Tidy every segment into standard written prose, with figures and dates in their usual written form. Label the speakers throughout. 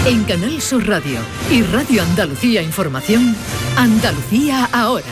Speaker 1: En Canal Sur Radio y Radio Andalucía Información, Andalucía ahora.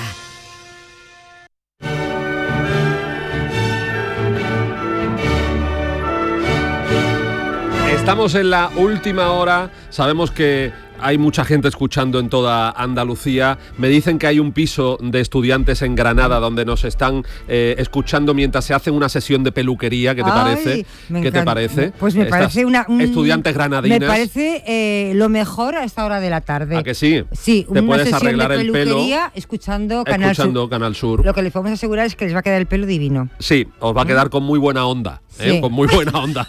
Speaker 2: Estamos en la última hora, sabemos que hay mucha gente escuchando en toda Andalucía. Me dicen que hay un piso de estudiantes en Granada donde nos están escuchando mientras se hace una sesión de peluquería. ¿Qué te parece? ¿Qué te parece?
Speaker 3: Pues me parece
Speaker 2: estudiantes granadinas.
Speaker 3: Me parece lo mejor a esta hora de la tarde.
Speaker 2: ¿A que sí?
Speaker 3: Sí,
Speaker 2: te
Speaker 3: una
Speaker 2: puedes
Speaker 3: sesión
Speaker 2: arreglar
Speaker 3: de
Speaker 2: el pelo
Speaker 3: escuchando Canal Sur. Lo que les podemos asegurar es que les va a quedar el pelo divino.
Speaker 2: Sí, os va a quedar con muy buena onda.
Speaker 3: Sí.
Speaker 2: Con muy buena onda.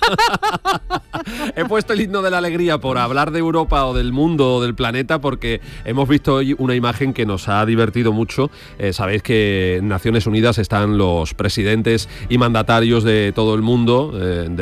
Speaker 2: He puesto el himno de la alegría por hablar de Europa o del mundo o del planeta, porque hemos visto hoy una imagen que nos ha divertido mucho. Sabéis que en Naciones Unidas están los presidentes y mandatarios de todo el mundo,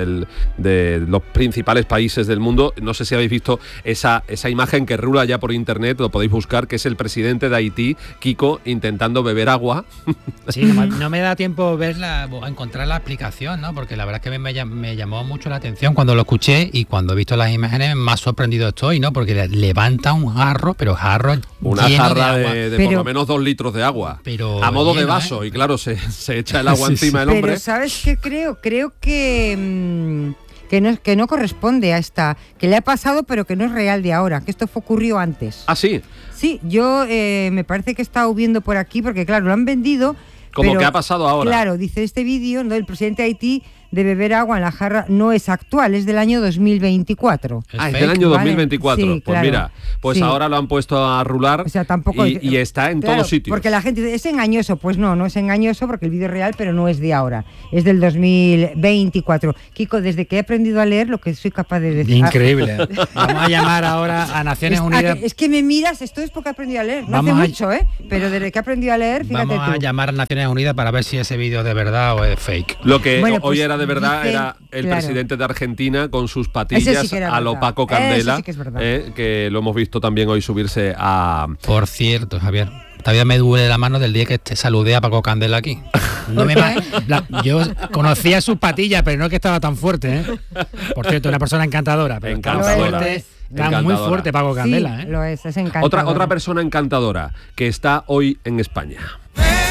Speaker 2: de los principales países del mundo. No sé si habéis visto esa imagen que rula ya por internet, lo podéis buscar, que es el presidente de Haití, Kiko, intentando beber agua.
Speaker 4: Sí, no me da tiempo verla o encontrar la explicación, ¿no? Porque la verdad es que me llamó mucho la atención cuando lo escuché, y cuando he visto las imágenes más sorprendido estoy, ¿no? Porque levanta un jarro, pero jarro
Speaker 2: una
Speaker 4: lleno
Speaker 2: jarra
Speaker 4: de agua.
Speaker 2: de por lo menos 2 litros de agua, pero a modo lleno, de vaso, y claro, se echa el agua encima del hombre.
Speaker 3: Pero ¿sabes qué creo? Creo que no corresponde a esta, que le ha pasado, pero que no es real de ahora, que esto ocurrió antes.
Speaker 2: ¿Ah, sí?
Speaker 3: Sí, yo me parece que he estado viendo por aquí, porque claro, lo han vendido.
Speaker 2: Como
Speaker 3: pero,
Speaker 2: que ha pasado ahora.
Speaker 3: Claro, dice este vídeo, ¿no? El presidente de Haití de beber agua en la jarra no es actual, es del año 2024.
Speaker 2: Es del año 2024.
Speaker 3: Sí,
Speaker 2: pues
Speaker 3: claro,
Speaker 2: mira, pues sí. Ahora lo han puesto a rular,
Speaker 3: o sea, tampoco,
Speaker 2: y está en todos sitios.
Speaker 3: Porque la gente dice, ¿es engañoso? Pues no es engañoso, porque el vídeo es real, pero no es de ahora, es del 2024. Kiko, desde que he aprendido a leer, lo que soy capaz de decir.
Speaker 4: Increíble. Vamos a llamar ahora a Naciones Unidas.
Speaker 3: Es que me miras, esto es porque he aprendido a leer. No hace mucho, pero desde que he aprendido a leer, fíjate tú.
Speaker 4: Vamos a llamar a Naciones Unidas para ver si ese vídeo es de verdad o es fake.
Speaker 2: Lo que hoy era de verdad era el presidente de Argentina con sus patillas
Speaker 3: sí
Speaker 2: a lo Paco Candela,
Speaker 3: sí
Speaker 2: que lo hemos visto también hoy subirse a...
Speaker 4: Por cierto, Javier, todavía me duele la mano del día que te saludé a Paco Candela aquí. Yo conocía sus patillas, pero no que estaba tan fuerte, Por cierto, una persona encantadora. Pero
Speaker 2: encantadora.
Speaker 4: Está muy fuerte Paco Candela,
Speaker 3: Lo es encantador.
Speaker 2: Otra persona encantadora que está hoy en España.